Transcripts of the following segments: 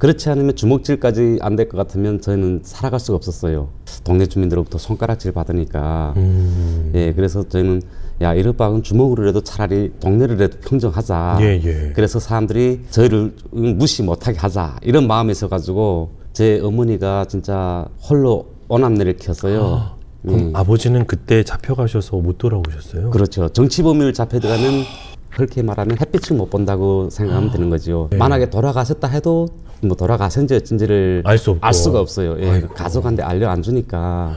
그렇지 않으면 주먹질까지 안 될 것 같으면 저희는 살아갈 수가 없었어요. 동네 주민들로부터 손가락질 받으니까. 예, 그래서 저희는 야, 이럴 바은 주먹으로라도 차라리 동네를라도 평정하자. 예, 예. 그래서 사람들이 저희를 무시 못하게 하자. 이런 마음이 있어가지고 제 어머니가 진짜 홀로 오남매를 키웠어요. 그럼 아버지는 그때 잡혀가셔서 못 돌아오셨어요? 그렇죠. 정치범을 잡혀 들어가면 그렇게 말하면 햇빛을 못 본다고 생각하면 되는 거죠. 네. 만약에 돌아가셨다 해도 뭐 돌아가셨는지 어쩐지를 알 수 없고. 알 수가 없어요. 예, 가족한테 알려 안 주니까.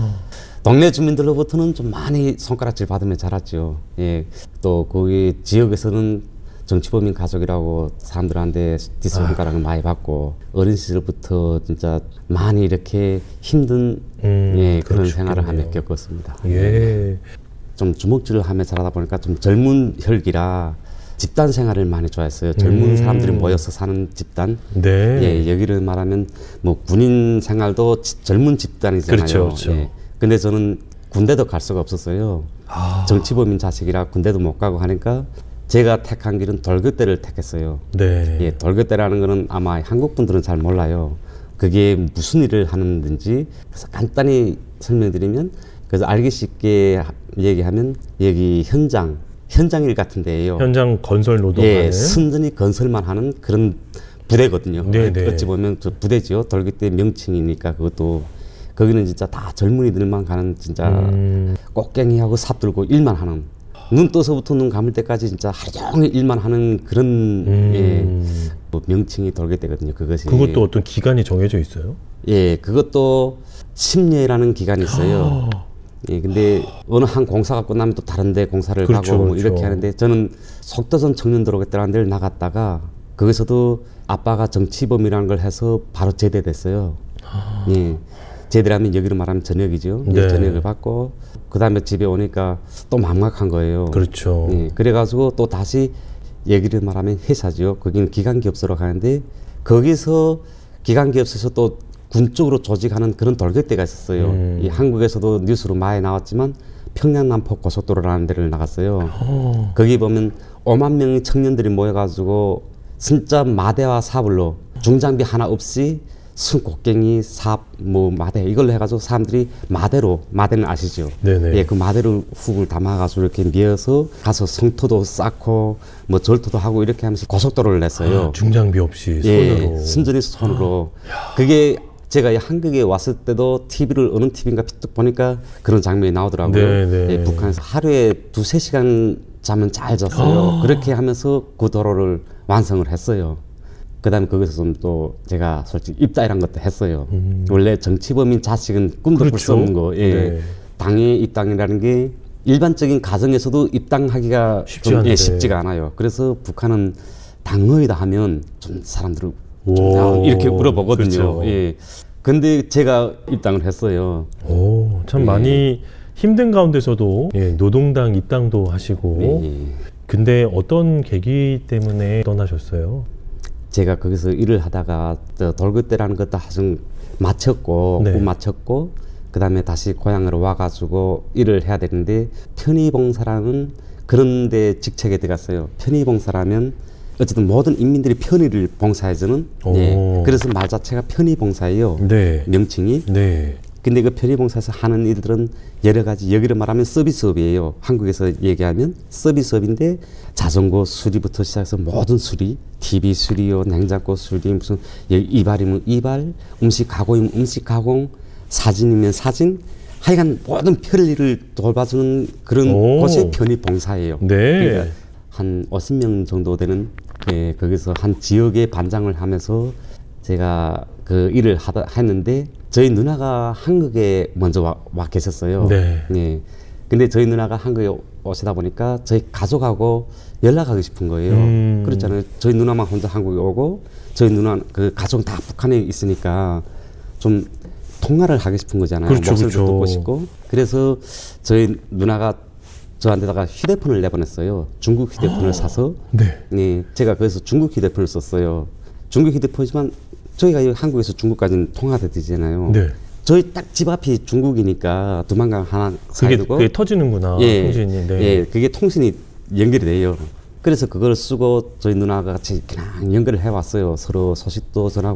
동네 주민들로부터는 좀 많이 손가락질 받으며 자랐죠. 예, 또 거기 지역에서는 정치범인 가족이라고 사람들한테 뒷손가락을 많이 받고 어린 시절부터 진짜 많이 이렇게 힘든 예, 그런 생활을 하며 겪었습니다. 예. 좀 주먹질을 하며 자라다 보니까 좀 젊은 혈기라 집단 생활을 많이 좋아했어요. 젊은 사람들이 모여서 사는 집단. 네. 예, 여기를 말하면 뭐 군인 생활도 젊은 집단이잖아요. 그렇죠, 그렇죠. 예. 근데 저는 군대도 갈 수가 없었어요. 정치범인 자식이라 군대도 못 가고 하니까 제가 택한 길은 돌격대를 택했어요. 네. 예, 돌격대라는 거는 아마 한국 분들은 잘 몰라요. 그게 무슨 일을 하는지 그래서 간단히 설명드리면 그래서 알기 쉽게 얘기하면 여기 현장일 같은 데예요. 현장 건설 노동하는. 예, 순전히 건설만 하는 그런 부대거든요. 네네. 어찌 보면 저 부대지요. 돌격대 명칭이니까 그것도 거기는 진짜 다 젊은이들만 가는 진짜 꽃갱이하고 삽들고 일만 하는 눈 떠서부터 눈 감을 때까지 진짜 하루 종일 일만 하는 그런 예, 뭐 명칭이 돌격대거든요. 그것도 어떤 기간이 정해져 있어요? 예, 그것도 10년이라는 기간이 있어요. 예, 근데 어느 한 공사가 끝나면 또 다른 데 공사를 그렇죠, 가고 뭐 그렇죠. 이렇게 하는데 저는 속도선 청년도로겠다라는 데를 나갔다가 거기서도 아빠가 정치범이라는 걸 해서 바로 제대됐어요. 예, 제대하면 여기로 말하면 전역이죠. 네. 예, 전역을 받고 그 다음에 집에 오니까 또 막막한 거예요. 그렇죠. 예, 그래가지고 또 다시 얘기를 말하면 회사죠. 거기는 기관기업소로 가는데 거기서 기관기업소에서 또 군 쪽으로 조직하는 그런 돌격대가 있었어요. 이 한국에서도 뉴스로 많이 나왔지만 평양 남포 고속도로라는 데를 나갔어요. 거기 보면 5만 명의 청년들이 모여가지고 진짜 마대와 사불로 중장비 하나 없이 순곡갱이, 삽, 뭐 마대 이걸로 해가지고 사람들이 마대는 아시죠? 네네. 예, 그 마대로 훅을 담아가지고 이렇게 미어서 가서 성토도 쌓고 뭐 절토도 하고 이렇게 하면서 고속도로를 냈어요. 중장비 없이 손으로. 예, 순전히 손으로. 그게 제가 한국에 왔을 때도 TV를 어느 TV인가 쭉 보니까 그런 장면이 나오더라고요. 네네. 예, 북한에서 하루에 2~3시간 잠은 잘 잤어요. 그렇게 하면서 그 도로를 완성을 했어요. 그 다음에 거기서 좀 또 제가 솔직히 입당이란 것도 했어요. 원래 정치범인 자식은 꿈도 꿀 수 그렇죠. 없는 거. 예. 네. 당의 입당이라는 게 일반적인 가정에서도 입당하기가 쉽지가 않아요. 그래서 북한은 당의다 하면 좀 사람들은 좀 이렇게 물어보거든요. 그렇죠. 예. 근데 제가 입당을 했어요. 오, 참 많이 힘든 가운데서도 노동당 입당도 하시고. 예. 근데 어떤 계기 때문에 떠나셨어요? 제가 거기서 일을 하다가 돌격대라는 것도 한참 마쳤고 네. 마쳤고 그 다음에 다시 고향으로 와가지고 일을 해야 되는데 편의봉사라는 그런 데 직책에 들어갔어요. 편의봉사라면 어쨌든 모든 인민들이 편의를 봉사해주는 예. 그래서 말 자체가 편의봉사예요. 네. 명칭이. 네. 근데 그 편의봉사에서 하는 일들은 여러 가지 여기를 말하면 서비스업이에요. 한국에서 얘기하면 서비스업인데 자전거 수리부터 시작해서 모든 수리, TV 수리요, 냉장고 수리, 무슨 이발이면 이발, 음식 가공이면 음식 가공, 사진이면 사진, 하여간 모든 편의를 돌봐주는 그런 곳이 편의봉사예요. 네. 그러니까 한 50명 정도 되는 예, 거기서 한 지역의 반장을 하면서 제가 그 일을 했는데 저희 누나가 한국에 먼저 와 계셨어요. 네. 예. 근데 저희 누나가 한국에 오시다 보니까 저희 가족하고 연락하고 싶은 거예요. 그렇잖아요. 저희 누나만 혼자 한국에 오고 저희 누나 그 가족 다 북한에 있으니까 좀 통화를 하고 싶은 거잖아요. 그렇죠, 목소리도 그렇죠. 듣고 싶고. 그래서 저희 누나가 저한테다가 휴대폰을 내보냈어요. 중국 휴대폰을 사서. 네. 네, 제가 그래서 중국 휴대폰을 썼어요. 중국 휴대폰이지만 저희가 한국에서 중국까지는 통화가 되잖아요. 네. 저희 딱 집 앞이 중국이니까 두만강 하나 사이두고 그게 터지는구나. 예, 통신이. 네. 예, 그게 통신이 연결이 돼요. 그래서 그걸 쓰고 저희 누나가 같이 그냥 연결을 해왔어요. 서로 소식도 전하고.